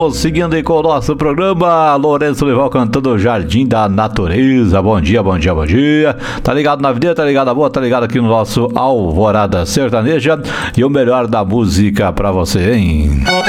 Seguindo aí com o nosso programa, Lourenço Lival cantando Jardim da Natureza. Bom dia, bom dia, bom dia. Tá ligado na vida, tá ligado na boa, tá ligado aqui no nosso Alvorada Sertaneja. E o melhor da música pra você, hein?